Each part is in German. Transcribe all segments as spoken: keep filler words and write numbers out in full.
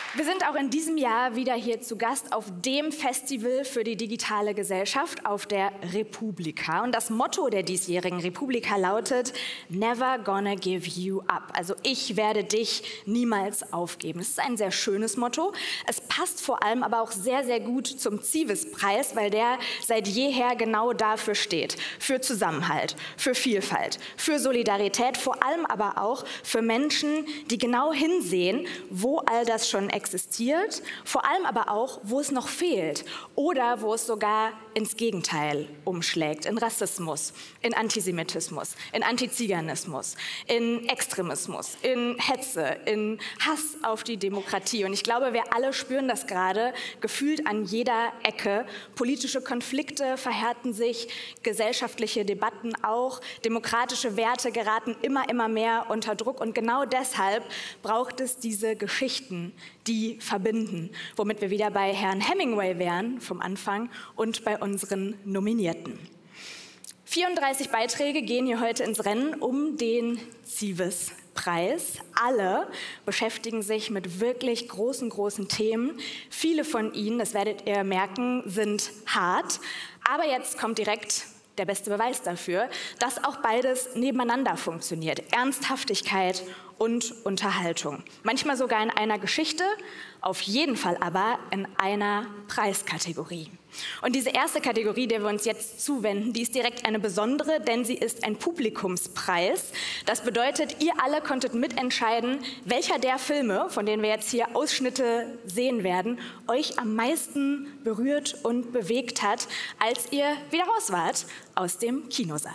Wir sind auch in diesem Jahr wieder hier zu Gast auf dem Festival für die digitale Gesellschaft, auf der Republika. Und das Motto der diesjährigen Republika lautet Never gonna give you up. Also ich werde dich niemals aufgeben. Das ist ein sehr schönes Motto. Es passt vor allem aber auch sehr, sehr gut zum Civis-Preis, weil der seit jeher genau dafür steht. Für Zusammenhalt, für Vielfalt, für Solidarität, vor allem aber auch für Menschen, die genau hinsehen, wo all das schon existiert. existiert, vor allem aber auch, wo es noch fehlt oder wo es sogar ins Gegenteil umschlägt, in Rassismus, in Antisemitismus, in Antiziganismus, in Extremismus, in Hetze, in Hass auf die Demokratie. Und ich glaube, wir alle spüren das gerade, gefühlt an jeder Ecke. Politische Konflikte verhärten sich, gesellschaftliche Debatten auch, demokratische Werte geraten immer, immer mehr unter Druck. Und genau deshalb braucht es diese Geschichten, die verbinden, womit wir wieder bei Herrn Hemingway wären vom Anfang und bei unseren Nominierten. vierunddreißig Beiträge gehen hier heute ins Rennen um den Civis-Preis. Alle beschäftigen sich mit wirklich großen, großen Themen. Viele von ihnen, das werdet ihr merken, sind hart. Aber jetzt kommt direkt der beste Beweis dafür, dass auch beides nebeneinander funktioniert. Ernsthaftigkeit und Unterhaltung. Manchmal sogar in einer Geschichte, auf jeden Fall aber in einer Preiskategorie. Und diese erste Kategorie, der wir uns jetzt zuwenden, die ist direkt eine besondere, denn sie ist ein Publikumspreis. Das bedeutet, ihr alle konntet mitentscheiden, welcher der Filme, von denen wir jetzt hier Ausschnitte sehen werden, euch am meisten berührt und bewegt hat, als ihr wieder raus wart aus dem Kinosaal.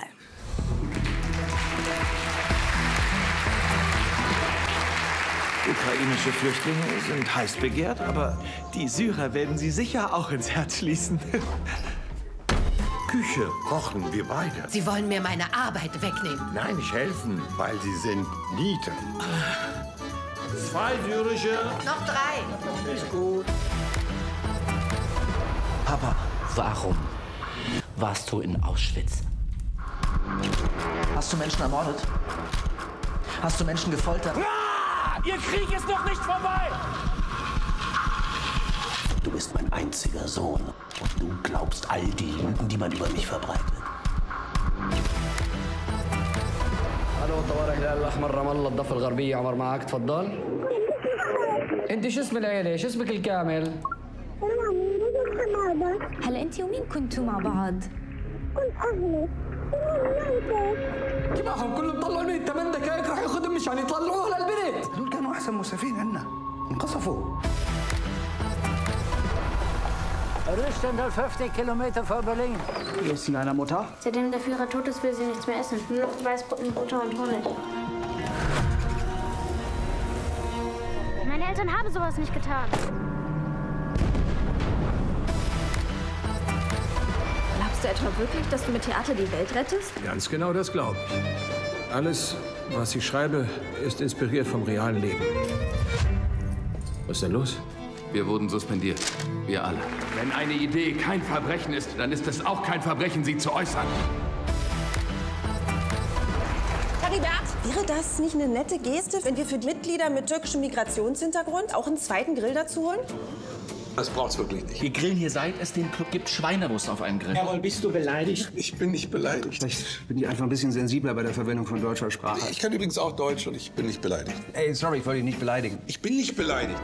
Ukrainische Flüchtlinge sind heiß begehrt, aber die Syrer werden sie sicher auch ins Herz schließen. Küche kochen wir beide. Sie wollen mir meine Arbeit wegnehmen. Nein, nicht helfen, weil sie sind Nieten. Zwei syrische. Noch drei. Ist gut. Papa, warum warst du in Auschwitz? Hast du Menschen ermordet? Hast du Menschen gefoltert? Ihr Krieg ist noch nicht vorbei! Du bist mein einziger Sohn und du glaubst all die Lügen, die man über mich verbreitet. الو طوارئ الهلال الاحمر رام الله الضفه الغربيه عمر معك تفضل. انت شو اسم العيله؟ شو اسمك الكامل؟ هلا انت ومين كنتوا مع بعض؟ كنت اهلي كيف معهم كلهم طلعوا من ثمان دقائق راح ياخذهم مشان يطلعوه للبيت. دول كانوا احسن مسعفين عنا انقصفوا. fünfzig Kilometer vor Berlin. Wie ist denn deiner Mutter? Seitdem der Führer tot ist, will sie nichts mehr essen. Nur noch Weißbrot mit Butter und Honig. Meine Eltern haben sowas nicht getan. Glaubst du etwa wirklich, dass du mit Theater die Welt rettest? Ganz genau das glaube ich. Alles, was ich schreibe, ist inspiriert vom realen Leben. Was ist denn los? Wir wurden suspendiert. Wir alle. Wenn eine Idee kein Verbrechen ist, dann ist es auch kein Verbrechen, sie zu äußern. Heribert, wäre das nicht eine nette Geste, wenn wir für Mitglieder mit türkischem Migrationshintergrund auch einen zweiten Grill dazu holen? Das braucht's wirklich nicht. Wir grillen hier, seit es den Club gibt, Schweinebrust auf einem Grill. Jawohl, bist du beleidigt? Ich bin nicht beleidigt. Vielleicht bin ich einfach ein bisschen sensibler bei der Verwendung von deutscher Sprache. Ich kann übrigens auch Deutsch und ich bin nicht beleidigt. Ey, sorry, ich wollte dich nicht beleidigen. Ich bin nicht beleidigt.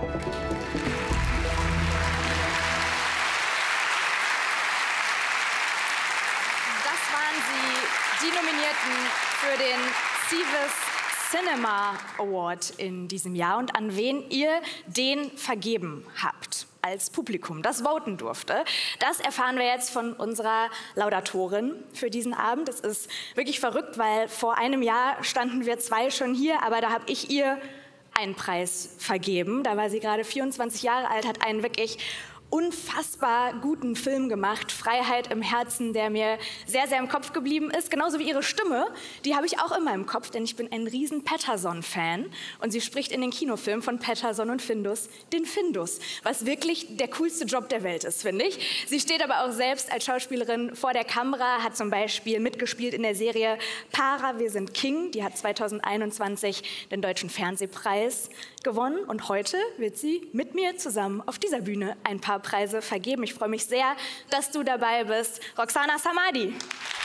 Das waren sie, die Nominierten für den Civis Cinema Award in diesem Jahr und an wen ihr den vergeben habt als Publikum, das voten durfte. Das erfahren wir jetzt von unserer Laudatorin für diesen Abend. Es ist wirklich verrückt, weil vor einem Jahr standen wir zwei schon hier, aber da habe ich ihr einen Preis vergeben. Da war sie gerade vierundzwanzig Jahre alt, hat einen wirklich unfassbar guten Film gemacht, Freiheit im Herzen, der mir sehr, sehr im Kopf geblieben ist. Genauso wie ihre Stimme, die habe ich auch immer im Kopf, denn ich bin ein riesen Patterson-Fan. Und sie spricht in den Kinofilmen von Patterson und Findus den Findus, was wirklich der coolste Job der Welt ist, finde ich. Sie steht aber auch selbst als Schauspielerin vor der Kamera, hat zum Beispiel mitgespielt in der Serie Para, wir sind King. Die hat zweitausendeinundzwanzig den Deutschen Fernsehpreis gewonnen. Und heute wird sie mit mir zusammen auf dieser Bühne ein paar Preise vergeben. Ich freue mich sehr, dass du dabei bist. Roxana Samadi.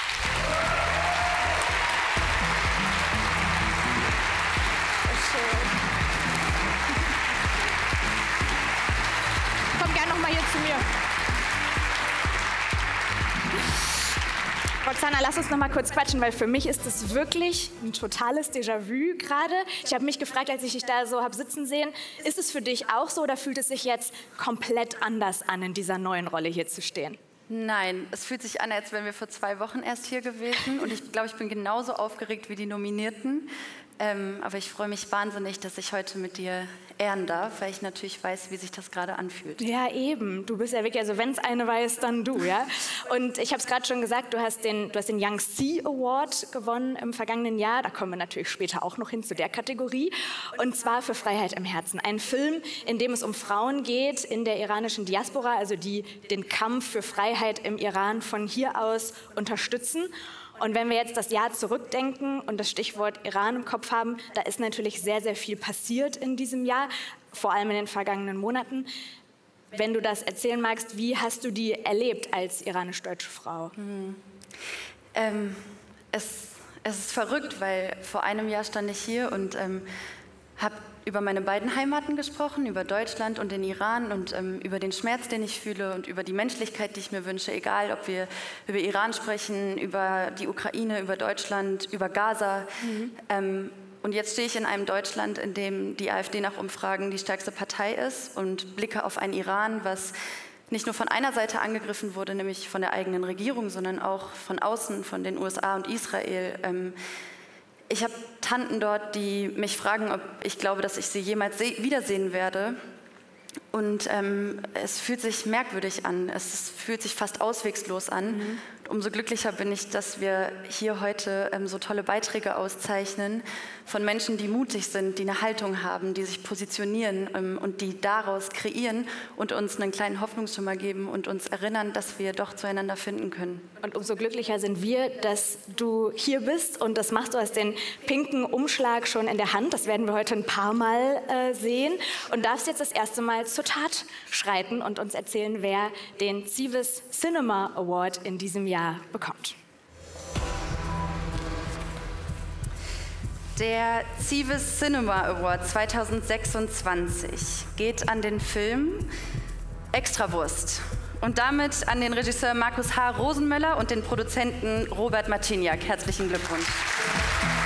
Komm gerne noch mal hier zu mir. Roxana, lass uns noch mal kurz quatschen, weil für mich ist es wirklich ein totales Déjà-vu gerade. Ich habe mich gefragt, als ich dich da so habe sitzen sehen, ist es für dich auch so oder fühlt es sich jetzt komplett anders an, in dieser neuen Rolle hier zu stehen? Nein, es fühlt sich an, als wären wir vor zwei Wochen erst hier gewesen. Und ich glaube, ich bin genauso aufgeregt wie die Nominierten. Ähm, aber ich freue mich wahnsinnig, dass ich heute mit dir ehren darf, weil ich natürlich weiß, wie sich das gerade anfühlt. Ja, eben. Du bist ja wirklich, also wenn es eine weiß, dann du, ja. Und ich habe es gerade schon gesagt, du hast, den, du hast den Young Sea Award gewonnen im vergangenen Jahr. Da kommen wir natürlich später auch noch hin zu der Kategorie. Und zwar für Freiheit im Herzen. Ein Film, in dem es um Frauen geht in der iranischen Diaspora, also die den Kampf für Freiheit im Iran von hier aus unterstützen. Und wenn wir jetzt das Jahr zurückdenken und das Stichwort Iran im Kopf haben, da ist natürlich sehr, sehr viel passiert in diesem Jahr, vor allem in den vergangenen Monaten. Wenn du das erzählen magst, wie hast du die erlebt als iranisch-deutsche Frau? Hm. Ähm, es, es ist verrückt, weil vor einem Jahr stand ich hier und ähm, habe über meine beiden Heimaten gesprochen, über Deutschland und den Iran und ähm, über den Schmerz, den ich fühle und über die Menschlichkeit, die ich mir wünsche, egal ob wir über Iran sprechen, über die Ukraine, über Deutschland, über Gaza. Mhm. Ähm, und jetzt stehe ich in einem Deutschland, in dem die AfD nach Umfragen die stärkste Partei ist und blicke auf ein Iran, was nicht nur von einer Seite angegriffen wurde, nämlich von der eigenen Regierung, sondern auch von außen, von den U S A und Israel. Ähm, Ich habe Tanten dort, die mich fragen, ob ich glaube, dass ich sie jemals wiedersehen werde. Und ähm, es fühlt sich merkwürdig an, es fühlt sich fast auswegslos an. Mhm. Umso glücklicher bin ich, dass wir hier heute ähm, so tolle Beiträge auszeichnen von Menschen, die mutig sind, die eine Haltung haben, die sich positionieren ähm, und die daraus kreieren und uns einen kleinen Hoffnungsschimmer geben und uns erinnern, dass wir doch zueinander finden können. Und umso glücklicher sind wir, dass du hier bist und das machst du, hast den pinken Umschlag schon in der Hand. Das werden wir heute ein paar Mal äh, sehen und darfst jetzt das erste Mal zur Tat schreiten und uns erzählen, wer den Civis Cinema Award in diesem Jahr bekommt. Der Civis Cinema Award zweitausendsechsundzwanzig geht an den Film Extrawurst und damit an den Regisseur Markus H. Rosenmöller und den Produzenten Robert Martiniak. Herzlichen Glückwunsch.